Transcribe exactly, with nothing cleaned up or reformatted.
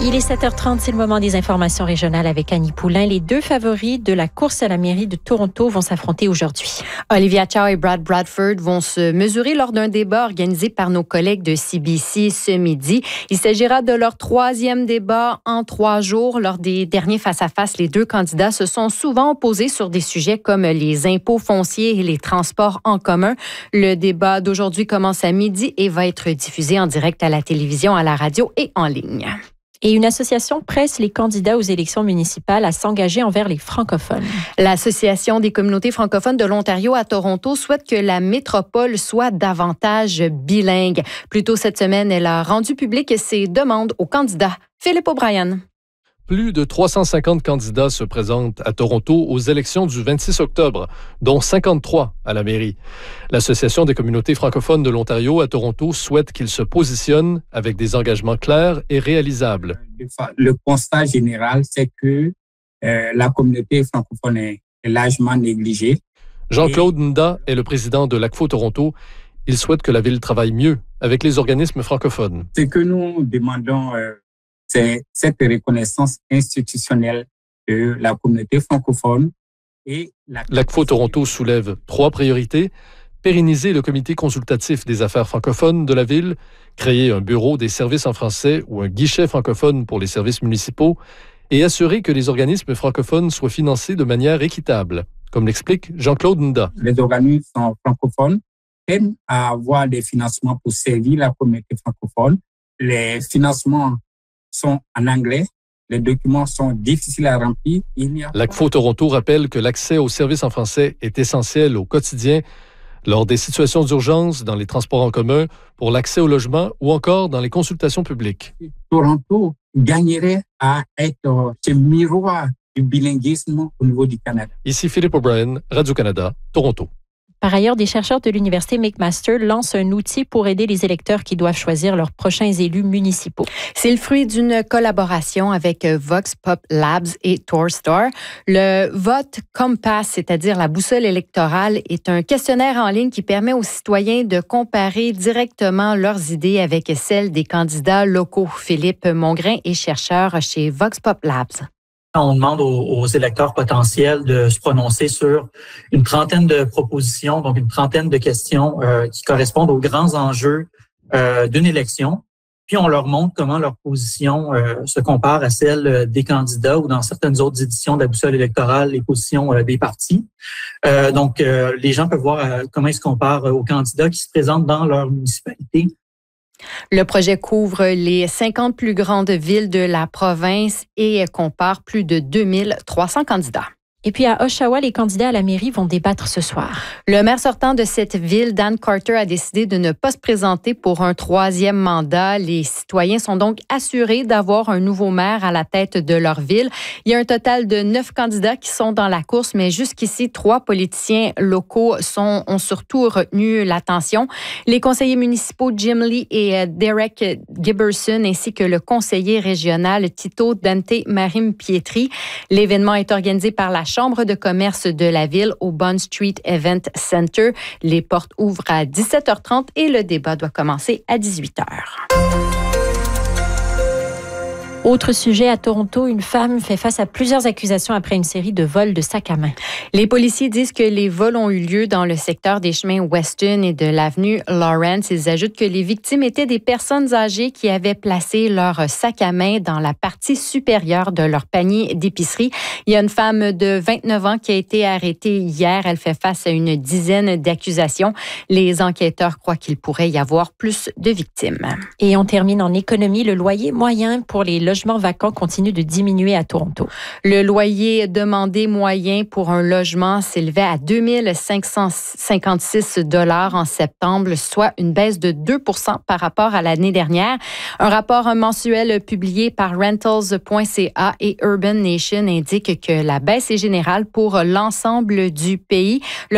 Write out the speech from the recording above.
Il est sept heures trente, c'est le moment des informations régionales avec Annie Poulain. Les deux favoris de la course à la mairie de Toronto vont s'affronter aujourd'hui. Olivia Chow et Brad Bradford vont se mesurer lors d'un débat organisé par nos collègues de C B C ce midi. Il s'agira de leur troisième débat en trois jours. Lors des derniers face-à-face, les deux candidats se sont souvent opposés sur des sujets comme les impôts fonciers et les transports en commun. Le débat d'aujourd'hui commence à midi et va être diffusé en direct à la télévision, à la radio et en ligne. Et une association presse les candidats aux élections municipales à s'engager envers les francophones. L'Association des communautés francophones de l'Ontario à Toronto souhaite que la métropole soit davantage bilingue. Plus tôt cette semaine, elle a rendu publiques ses demandes aux candidats. Philippe O'Brien. Plus de trois cent cinquante candidats se présentent à Toronto aux élections du vingt-six octobre, dont cinquante-trois à la mairie. L'Association des communautés francophones de l'Ontario à Toronto souhaite qu'ils se positionnent avec des engagements clairs et réalisables. Le constat général, c'est que euh, la communauté francophone est largement négligée. Jean-Claude Nda est le président de l'A C F O Toronto. Il souhaite que la ville travaille mieux avec les organismes francophones. Ce que nous demandons, euh, c'est cette reconnaissance institutionnelle de la communauté francophone. Et la... L'A C F O Toronto soulève trois priorités. Pérenniser le comité consultatif des affaires francophones de la ville, créer un bureau des services en français ou un guichet francophone pour les services municipaux et assurer que les organismes francophones soient financés de manière équitable, comme l'explique Jean-Claude Nda. Les organismes francophones aiment à avoir des financements pour servir la communauté francophone. Les financements sont en anglais. Les documents sont difficiles à remplir. L'A C F O Toronto rappelle que l'accès aux services en français est essentiel au quotidien lors des situations d'urgence, dans les transports en commun, pour l'accès au logement ou encore dans les consultations publiques. Toronto gagnerait à être ce miroir du bilinguisme au niveau du Canada. Ici Philippe O'Brien, Radio-Canada, Toronto. Par ailleurs, des chercheurs de l'Université McMaster lancent un outil pour aider les électeurs qui doivent choisir leurs prochains élus municipaux. C'est le fruit d'une collaboration avec Vox Pop Labs et Torstar. Le Vote Compass, c'est-à-dire la boussole électorale, est un questionnaire en ligne qui permet aux citoyens de comparer directement leurs idées avec celles des candidats locaux. Philippe Mongrain est chercheur chez Vox Pop Labs. On demande aux, aux électeurs potentiels de se prononcer sur une trentaine de propositions, donc une trentaine de questions euh, qui correspondent aux grands enjeux euh, d'une élection. Puis on leur montre comment leur position euh, se compare à celle des candidats ou dans certaines autres éditions de la boussole électorale, les positions euh, des partis. Euh, donc euh, les gens peuvent voir euh, comment ils se comparent aux candidats qui se présentent dans leur municipalité. Le projet couvre les cinquante plus grandes villes de la province et compare plus de deux mille trois cents candidats. Et puis à Oshawa, les candidats à la mairie vont débattre ce soir. Le maire sortant de cette ville, Dan Carter, a décidé de ne pas se présenter pour un troisième mandat. Les citoyens sont donc assurés d'avoir un nouveau maire à la tête de leur ville. Il y a un total de neuf candidats qui sont dans la course, mais jusqu'ici, trois politiciens locaux sont, ont surtout retenu l'attention. Les conseillers municipaux Jim Lee et Derek Giberson, ainsi que le conseiller régional Tito Dante Marim Pietri. L'événement est organisé par la Chambre de commerce de la ville au Bond Street Event Center. Les portes ouvrent à dix-sept heures trente et le débat doit commencer à dix-huit heures. Autre sujet, à Toronto, une femme fait face à plusieurs accusations après une série de vols de sacs à main. Les policiers disent que les vols ont eu lieu dans le secteur des chemins Weston et de l'avenue Lawrence. Ils ajoutent que les victimes étaient des personnes âgées qui avaient placé leur sac à main dans la partie supérieure de leur panier d'épicerie. Il y a une femme de vingt-neuf ans qui a été arrêtée hier. Elle fait face à une dizaine d'accusations. Les enquêteurs croient qu'il pourrait y avoir plus de victimes. Et on termine en économie. Le loyer moyen pour les logements vacants continue de diminuer à Toronto. Le loyer demandé moyen pour un logement s'élevait à deux mille cinq cent cinquante-six dollars en septembre, soit une baisse de deux pour cent par rapport à l'année dernière. Un rapport mensuel publié par rentals point c a et Urban Nation indique que la baisse est générale pour l'ensemble du pays.